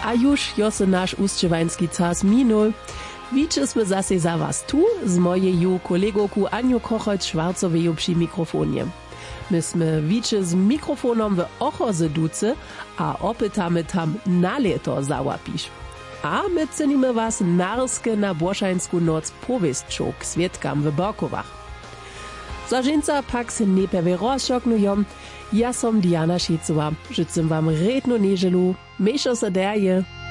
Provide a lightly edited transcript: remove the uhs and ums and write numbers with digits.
a już jose nasz ustrzewański czas minul. Widzimy zase za was tu z mojeju kolegoku Aniu Kochoć-Schwarzoweju przy mikrofonie. Myśmy wiczy z mikrofonom w Ochozy Duce, a opytamy tam na leto załapisz. A my cenimy was narskie na Błoszańsku noc powieścią k swietkam w Borkowach. Za żeńca pak se nepewie rozszoknują. Ja som Diana Šecowa. Žicem wam rednu neželu. Mešo se derje.